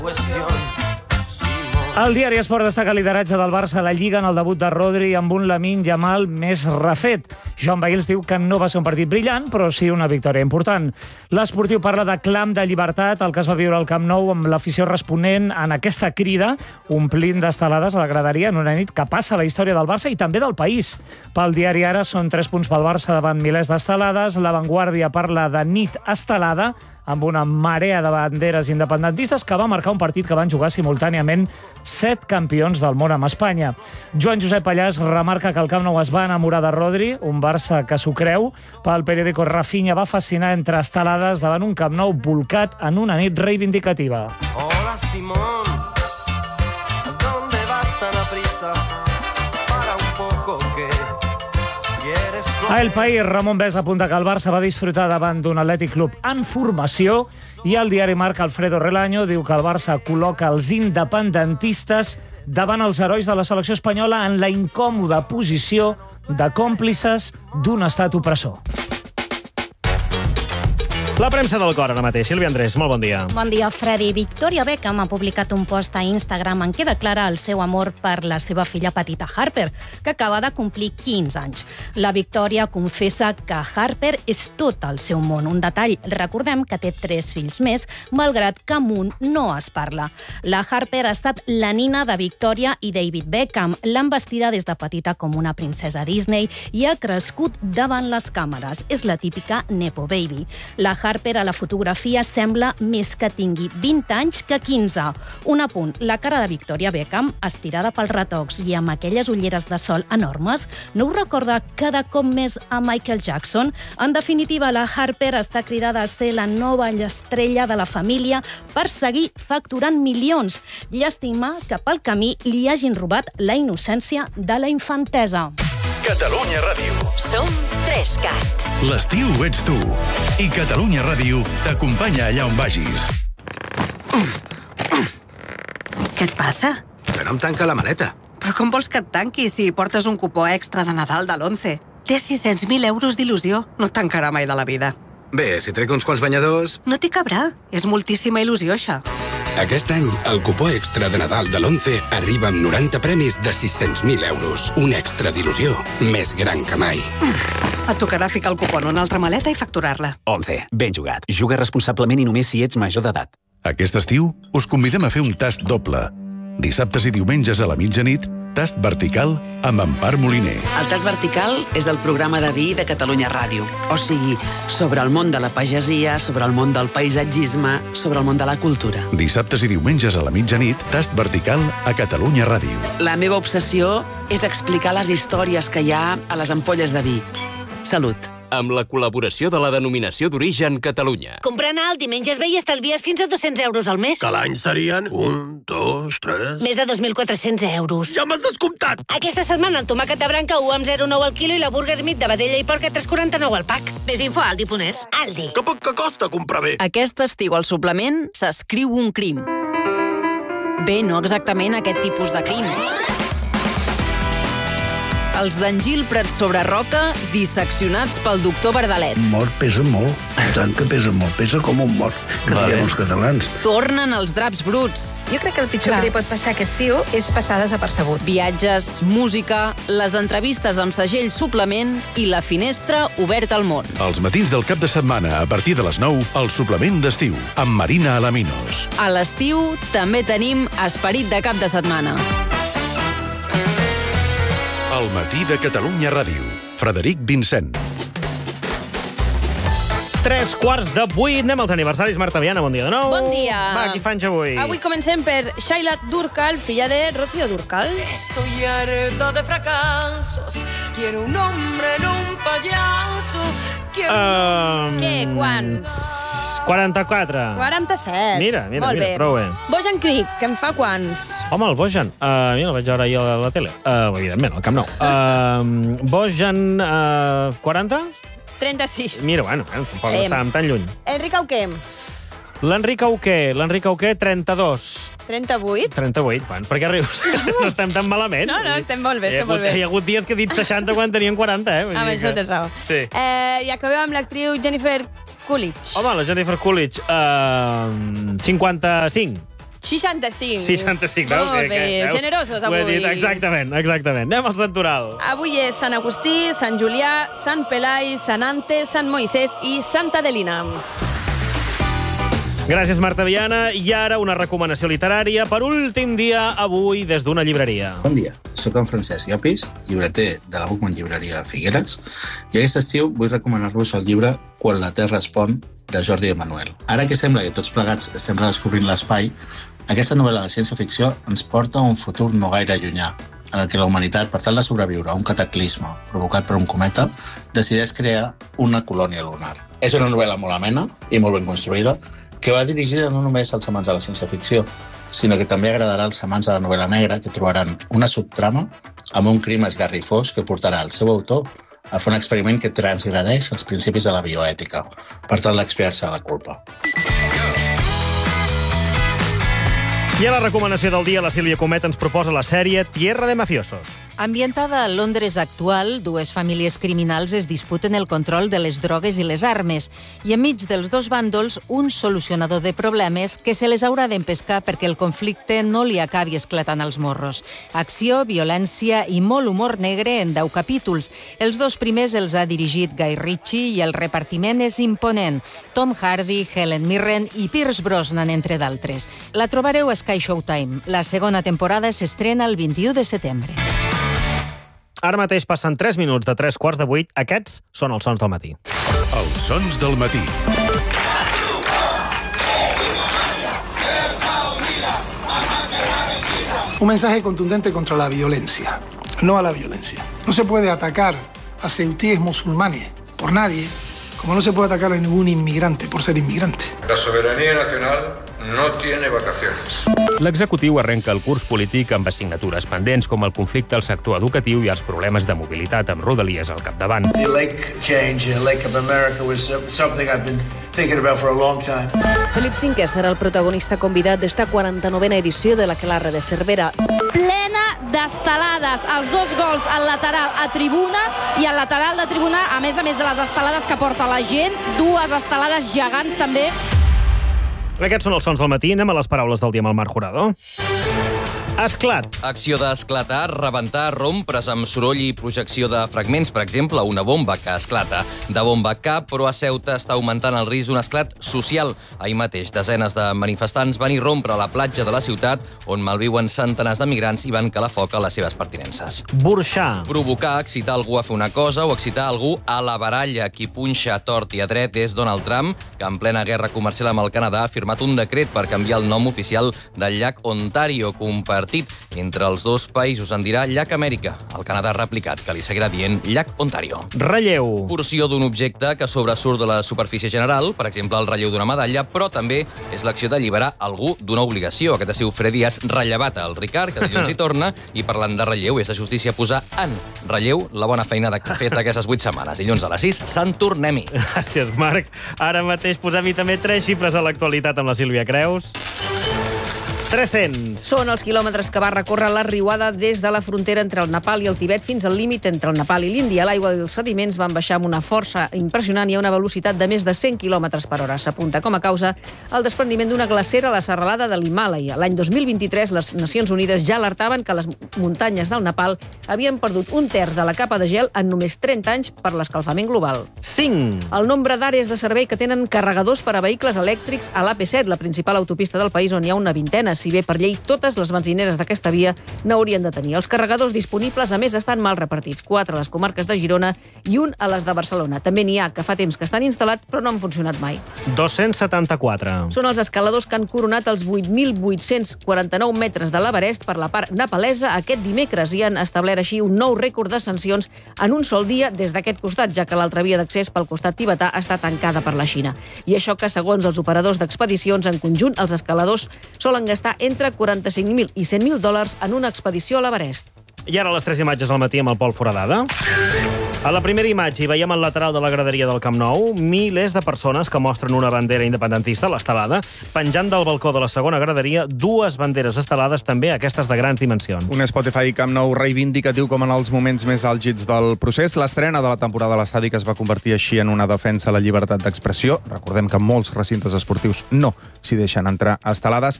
El diari Esport destaca el lideratge del Barça a la Lliga en el debut de Rodri amb un Lamine Yamal més refet. John Bales diu que no va ser un partit brillant, però sí una victòria important. L'Esportiu parla de clam de llibertat, el que es va viure al Camp Nou amb l'afició responent en aquesta crida, omplint d'estelades a la graderia en una nit que passa a la història del Barça i també del país. Pel diari Ara són 3 punts pel Barça davant milers d'estelades. La Vanguardia parla de nit estelada, amb una marea de banderes independentistes que va marcar un partit que van jugar simultàniament 7 campions del món amb Espanya. Joan Josep Pallàs remarca que el Camp Nou es va enamorar de Rodri, un Barça que s'ho creu. Pel periòdico Rafinha va fascinar entre estelades davant un Camp Nou volcat en una nit reivindicativa. Hola Simón, ¿dónde vas tan aprisa? Para un poco que quieres... A El País, Ramon Bes apunta que el Barça va disfrutar davant d'un Atlètic Club en formació i el diari Marca Alfredo Relaño diu que el Barça col·loca els independentistes davant els herois de la selecció espanyola en la incòmoda posició de còmplices d'un estat opressor. La premsa del cor ara mateix. Sílvia Andrés, molt bon dia. Bon dia, Freddy. Victoria Beckham ha publicat un post a Instagram en què declara el seu amor per la seva filla petita Harper, que acaba de complir 15 anys. La Victoria confessa que Harper és tot el seu món. Un detall, recordem que té 3 fills més, malgrat que amb un no es parla. La Harper ha estat la nina de Victoria i David Beckham. L'han vestida des de petita com una princesa Disney i ha crescut davant les càmeres. És la típica Nepo Baby. La Harper a la fotografia sembla més que tingui 20 anys que 15. Un apunt, la cara de Victoria Beckham, estirada pels retocs i amb aquelles ulleres de sol enormes, no us recorda cada cop més a Michael Jackson? En definitiva, la Harper està cridada a ser la nova estrella de la família per seguir facturant milions. Llàstima que pel camí li hagin robat la innocència de la infantesa. Catalunya Ràdio. Som 3CAT. L'estiu ets tu. I Catalunya Ràdio t'acompanya allà on vagis. Què et passa? Que no em tanca la maleta. Però com vols que et tanqui si portes un cupó extra de Nadal de l'11? Té 600.000 euros d'il·lusió. No et tancarà mai de la vida. Bé, si trec uns quants banyadors... No t'hi cabrà. És moltíssima il·lusió, això. Aquest any, el cupó extra de Nadal de l'11 arriba amb 90 premis de 600.000 euros. Un extra d'il·lusió més gran que mai. Et tocarà ficar el cupó en una altra maleta i facturar-la. 11. Ben jugat. Juga responsablement i només si ets major d'edat. Aquest estiu us convidem a fer un tast doble. Dissabtes i diumenges a la mitjanit, tast vertical amb Empar Moliner. El Tast Vertical és el programa de vi de Catalunya Ràdio. O sigui, sobre el món de la pagesia, sobre el món del paisatgisme, sobre el món de la cultura. Dissabtes i diumenges a la mitjanit, tast vertical a Catalunya Ràdio. La meva obsessió és explicar les històries que hi ha a les ampolles de vi. Salut. Amb la col·laboració de la Denominació d'Origen Catalunya. Comprant alt dimenges ve i estalvies fins a 200 euros al mes. Que l'any serien 1, 2, 3... Més de 2.400 euros. Ja m'has descomptat! Aquesta setmana el tomàquet de branca 1,09 al quilo i la burger meat de vedella i porc a 3,49 al pack. Més info a Aldi.es. Aldi. Que poc que costa comprar bé. Aquest estiu al suplement s'escriu un crim. Bé, no exactament aquest tipus de crim. Els d'en Gil Prats sobre Roca, disseccionats pel doctor Verdalet. Mort pesa molt, tant que pesa molt, pesa com un mort, que diem els catalans. Tornen els draps bruts. Jo crec que el pitjor que li pot passar a aquest tio és passar desapercebut. Viatges, música, les entrevistes amb segell suplement i la finestra oberta al món. Els matins del cap de setmana, a partir de les 9, el suplement d'estiu, amb Marina Alaminos. A l'estiu també tenim esperit de cap de setmana. El matí de Catalunya Ràdio. Frederic Vincent. 7:45. Anem als aniversaris. Marta Viana, bon dia de nou. Bon dia. Va, qui fa anys avui? Avui comencem per Shaila Durkal, filla de Rocío Durkal. Estoy harta de fracasos. Quiero un hombre en un payaso. Què? Quants? 44. 47. Mira, Molt bé. prou bé. Bojan Krieg, que en fa quants? Home, el Bojan. Mira, el vaig veure ahir a la tele. Evidentment, al Camp Nou. Bojan, 40? 36. Mira, bueno, tampoc no estàvem tan lluny. Enric Auqué. L'Enric Auqué, 32. 38? 38, bueno, per què rius? No estem tan malament. No, estem molt bé, Hi ha hagut dies que he dit 60 quan tenien 40, eh? Amb això tens raó. Sí. I acabem amb l'actriu Jennifer Coolidge. Home, la Jennifer Coolidge, 55. 65. 65, Molt bé, generosos avui. Ho he dit, exactament. Anem al santoral. Avui és Sant Agustí, Sant Julià, Sant Pelai, Sant Ante, Sant Moisès i Santa Adelina. Gràcies, Marta Viana. I ara una recomanació literària per últim dia avui des d'una llibreria. Bon dia, soc en Francesc Llopis, llibreter de la Bookman Llibreria Figueres, i aquest estiu vull recomanar-vos el llibre Quan la Terra respon, de Jordi Emanuel. Ara que sembla que tots plegats estem redescobrint l'espai, aquesta novel·la de ciència-ficció ens porta a un futur no gaire llunyà, en el que la humanitat, per tal de sobreviure a un cataclisme provocat per un cometa, decideix crear una colònia lunar. És una novel·la molt amena i molt ben construïda, que va dirigida no només als amants de la ciència-ficció, sinó que també agradarà als amants de la novel·la negra, que trobaran una subtrama amb un crim esgarrifós que portarà el seu autor a fer un experiment que transgredeix els principis de la bioètica, per tal d'expiar-se de la culpa. I a la recomanació del dia, la Sílvia Comet ens proposa la sèrie Tierra de Mafiosos. Ambientada al Londres actual, dues famílies criminals es disputen el control de les drogues i les armes, i enmig dels dos bàndols, un solucionador de problemes que se les haurà d'empescar perquè el conflicte no li acabi esclatant als morros. Acció, violència i molt humor negre en 10 capítols. Els dos primers els ha dirigit Guy Ritchie i el repartiment és imponent. Tom Hardy, Helen Mirren i Pierce Brosnan, entre d'altres. La trobareu a Sky Showtime. La segona temporada s'estrena el 21 de setembre. Ara mateix passen 3 minuts de 7:45. Aquests són els sons del matí. Els sons del matí. Un mensaje contundente contra la violencia. No a la violencia. No se puede atacar a ceutíes musulmanes por nadie, como no se puede atacar a ningún inmigrante por ser inmigrante. La soberanía nacional no tiene vacaciones. L'executiu arrenca el curs polític amb assignatures pendents com el conflicte al sector educatiu i els problemes de mobilitat amb Rodalies al capdavant. The lake change in Lake of America was something I've been thinking about for a long time. Felip V serà el protagonista convidat d'esta 49a edició de l'Aquelarre de Cervera. Plena d'estelades. Els dos gols al lateral a tribuna i al lateral de tribuna, a més de les estelades que porta la gent, dues estelades gegants també. Aquests són els sons del matí. Anem a les paraules del dia amb el Marc Jurado. Esclat. Acció d'esclatar, rebentar, rompres amb soroll i projecció de fragments, per exemple, una bomba que esclata. De bomba cap, però a Ceuta està augmentant el risc d'un esclat social. Ahir mateix, desenes de manifestants van irrompre a la platja de la ciutat, on malviuen centenars de migrants i van calar foc a les seves pertinences. Burxar. Provocar, excitar algú a fer una cosa o excitar algú a la baralla. Qui punxa a tort i a dret és Donald Trump, que en plena guerra comercial amb el Canadà ha firmat un decret per canviar el nom oficial del llac Ontario, compartit entre els dos països en dirà llac Amèrica. El Canadà ha replicat que li seguirà dient llac Ontario. Relleu. Porció d'un objecte que sobresurt de la superfície general, per exemple, el relleu d'una medalla, però també és l'acció d'alliberar algú d'una obligació. Aquest estiu Freddy has rellevat el Ricard, que dilluns hi torna, i parlant de relleu, és de justícia posar en relleu la bona feina feta aquestes 8 setmanes. Dilluns a les 6, Sant Tornem-hi. Gràcies, Marc. Ara mateix posem-hi també 3 xifres a l'actualitat amb la Sílvia Creus. 300. Són els quilòmetres que va recórrer la riuada des de la frontera entre el Nepal i el Tibet fins al límit entre el Nepal i l'Índia. L'aigua i els sediments van baixar amb una força impressionant i a una velocitat de més de 100 km per hora. S'apunta com a causa el desprendiment d'una glacera a la serralada de l'Himàlaia. L'any 2023, les Nacions Unides ja alertaven que les muntanyes del Nepal havien perdut un terç de la capa de gel en només 30 anys per l'escalfament global. 5. El nombre d'àrees de servei que tenen carregadors per a vehicles elèctrics a l'AP7, la principal autopista del país on hi ha una vintena. Si bé per llei totes les benzineres d'aquesta via n'haurien de tenir. Els carregadors disponibles, a més, estan mal repartits. 4 a les comarques de Girona i 1 a les de Barcelona. També n'hi ha que fa temps que estan instal·lats però no han funcionat mai. 274. Són els escaladors que han coronat els 8.849 metres de l'Everest per la part nepalesa aquest dimecres i han establert així un nou rècord d'ascensions en un sol dia des d'aquest costat, ja que l'altra via d'accés pel costat tibetà està tancada per la Xina. I això que, segons els operadors d'expedicions, en conjunt els escaladors solen gastar entre $45.000 i $100.000 en una expedició a l'Everest. I ara les 3 imatges del matí amb el Pol Foradada. A la primera imatge hi veiem al lateral de la graderia del Camp Nou milers de persones que mostren una bandera independentista, l'estelada, penjant del balcó de la segona graderia 2 banderes estelades, també aquestes de grans dimensions. Un Spotify Camp Nou reivindicatiu com en els moments més àlgids del procés. L'estrena de la temporada a l'estadi que es va convertir així en una defensa a la llibertat d'expressió. Recordem que molts recintes esportius no s'hi deixen entrar estelades.